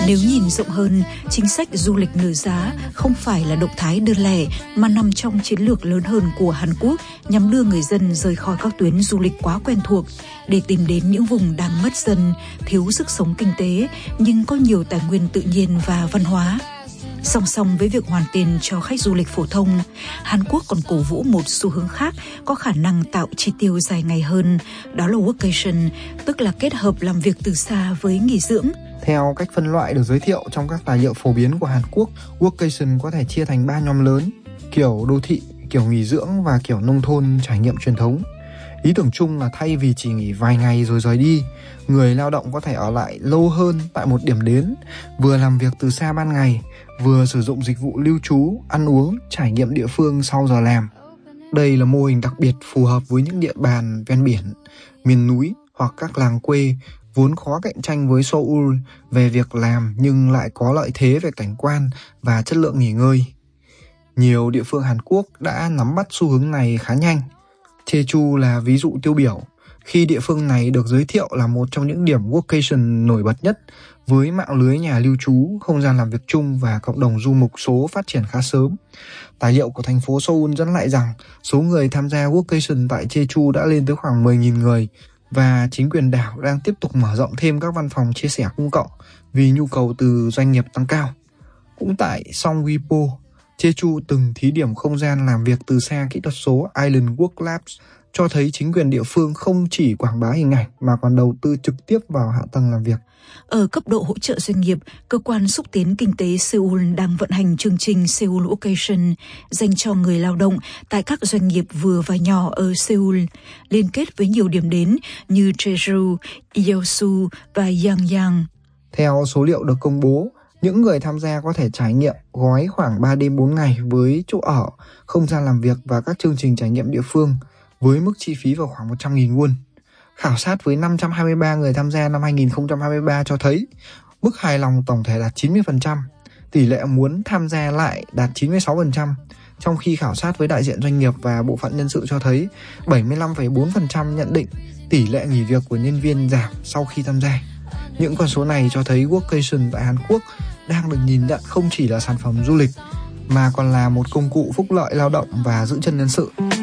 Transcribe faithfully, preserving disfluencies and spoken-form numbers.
Nếu nhìn rộng hơn, chính sách du lịch nửa giá không phải là động thái đơn lẻ mà nằm trong chiến lược lớn hơn của Hàn Quốc nhằm đưa người dân rời khỏi các tuyến du lịch quá quen thuộc để tìm đến những vùng đang mất dần, thiếu sức sống kinh tế nhưng có nhiều tài nguyên tự nhiên và văn hóa. Song song với việc hoàn tiền cho khách du lịch phổ thông, Hàn Quốc còn cổ vũ một xu hướng khác có khả năng tạo chi tiêu dài ngày hơn, đó là workation, tức là kết hợp làm việc từ xa với nghỉ dưỡng. Theo cách phân loại được giới thiệu trong các tài liệu phổ biến của Hàn Quốc, workation có thể chia thành ba nhóm lớn: kiểu đô thị, kiểu nghỉ dưỡng và kiểu nông thôn trải nghiệm truyền thống. Ý tưởng chung là thay vì chỉ nghỉ vài ngày rồi rời đi, người lao động có thể ở lại lâu hơn tại một điểm đến, vừa làm việc từ xa ban ngày, vừa sử dụng dịch vụ lưu trú, ăn uống, trải nghiệm địa phương sau giờ làm. Đây là mô hình đặc biệt phù hợp với những địa bàn ven biển, miền núi hoặc các làng quê vốn khó cạnh tranh với Seoul về việc làm nhưng lại có lợi thế về cảnh quan và chất lượng nghỉ ngơi. Nhiều địa phương Hàn Quốc đã nắm bắt xu hướng này khá nhanh. Jeju là ví dụ tiêu biểu, khi địa phương này được giới thiệu là một trong những điểm workation nổi bật nhất, với mạng lưới nhà lưu trú, không gian làm việc chung và cộng đồng du mục số phát triển khá sớm. Tài liệu của thành phố Seoul dẫn lại rằng số người tham gia workation tại Jeju đã lên tới khoảng mười nghìn người, và chính quyền đảo đang tiếp tục mở rộng thêm các văn phòng chia sẻ công cộng vì nhu cầu từ doanh nghiệp tăng cao. Cũng tại Songwipo, Jeju từng thí điểm không gian làm việc từ xa kỹ thuật số Island Work Labs, cho thấy chính quyền địa phương không chỉ quảng bá hình ảnh mà còn đầu tư trực tiếp vào hạ tầng làm việc. Ở cấp độ hỗ trợ doanh nghiệp, cơ quan xúc tiến kinh tế Seoul đang vận hành chương trình Seoul Workation dành cho người lao động tại các doanh nghiệp vừa và nhỏ ở Seoul, liên kết với nhiều điểm đến như Jeju, Yeosu và Yangyang. Theo số liệu được công bố, những người tham gia có thể trải nghiệm gói khoảng ba đêm bốn ngày với chỗ ở, không gian làm việc và các chương trình trải nghiệm địa phương, với mức chi phí vào khoảng một trăm nghìn won. Khảo sát với năm trăm hai mươi ba người tham gia năm hai nghìn không trăm hai mươi ba cho thấy mức hài lòng tổng thể đạt chín mươi phần trăm, tỷ lệ muốn tham gia lại đạt chín mươi sáu phần trăm, trong khi khảo sát với đại diện doanh nghiệp và bộ phận nhân sự cho thấy bảy mươi lăm phẩy bốn phần trăm nhận định tỷ lệ nghỉ việc của nhân viên giảm sau khi tham gia. Những con số này cho thấy workation tại Hàn Quốc đang được nhìn nhận không chỉ là sản phẩm du lịch, mà còn là một công cụ phúc lợi lao động và giữ chân nhân sự.